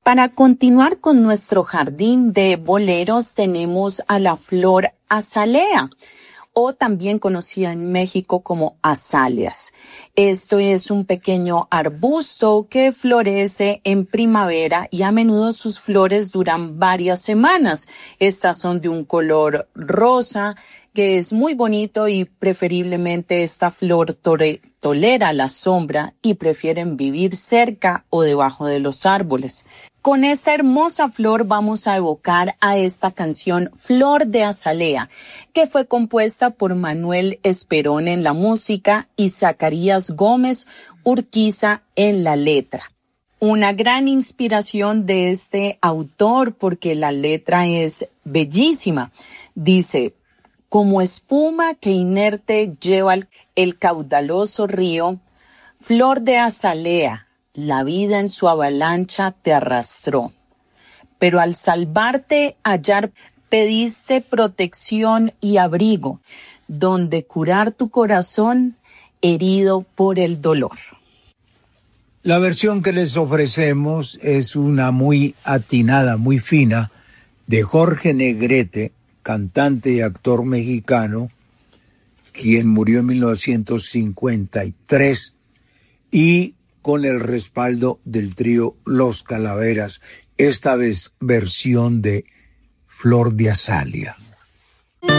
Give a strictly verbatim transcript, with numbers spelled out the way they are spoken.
Para continuar con nuestro jardín de boleros tenemos a la flor azalea, o también conocida en México como azaleas. Esto es un pequeño arbusto que florece en primavera y a menudo sus flores duran varias semanas. Estas son de un color rosa, que es muy bonito y preferiblemente esta flor tore- tolera la sombra y prefieren vivir cerca o debajo de los árboles. Con esta hermosa flor vamos a evocar a esta canción Flor de Azalea, que fue compuesta por Manuel Esperón en la música y Zacarías Gómez Urquiza en la letra. Una gran inspiración de este autor porque la letra es bellísima. Dice: como espuma que inerte lleva el, el caudaloso río, flor de azalea, la vida en su avalancha te arrastró. Pero al salvarte hallar pediste protección y abrigo, donde curar tu corazón herido por el dolor. La versión que les ofrecemos es una muy atinada, muy fina, de Jorge Negrete, cantante y actor mexicano, quien murió en mil novecientos cincuenta y tres, y con el respaldo del trío Los Calaveras, esta vez versión de Flor de Azalea.